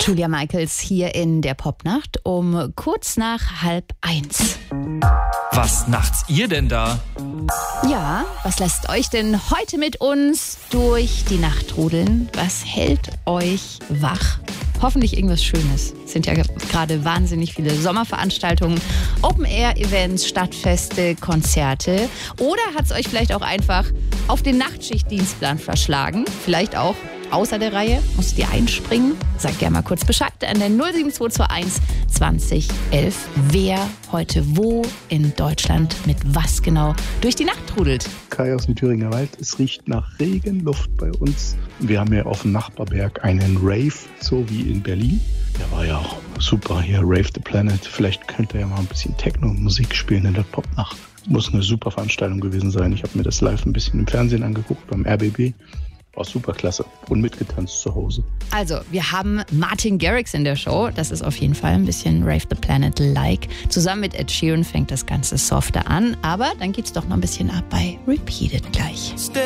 Julia Michaels hier in der Popnacht um kurz nach 12:30. Was nachts ihr denn da? Ja, was lasst euch denn heute mit uns durch die Nacht trudeln? Was hält euch wach? Hoffentlich irgendwas Schönes. Es sind ja gerade wahnsinnig viele Sommerveranstaltungen, Open-Air-Events, Stadtfeste, Konzerte. Oder hat es euch vielleicht auch einfach auf den Nachtschichtdienstplan verschlagen? Vielleicht auch außer der Reihe? Musstet ihr einspringen? Sagt gerne mal kurz Bescheid an der 07221 20 11, wer heute wo in Deutschland mit was genau durch die Nacht trudelt. Kai aus dem Thüringer Wald. Es riecht nach Regenluft bei uns. Wir haben ja auf dem Nachbarberg einen Rave, so wie in Berlin. Der war ja auch super hier, Rave the Planet. Vielleicht könnt ihr ja mal ein bisschen Techno-Musik spielen in der Popnacht. Muss eine super Veranstaltung gewesen sein. Ich habe mir das live ein bisschen im Fernsehen angeguckt, beim RBB. War super klasse und mitgetanzt zu Hause. Also, wir haben Martin Garrix in der Show. Das ist auf jeden Fall ein bisschen Rave the Planet-like. Zusammen mit Ed Sheeran fängt das Ganze softer an. Aber dann geht's doch noch ein bisschen ab bei Repeated gleich.